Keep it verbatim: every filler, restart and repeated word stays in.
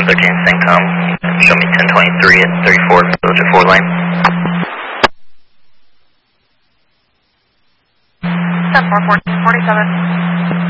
thirteen, CENTCOM. Show me ten twenty-three at thirty-four, Village of Ford Lane. ten four, forty-seven.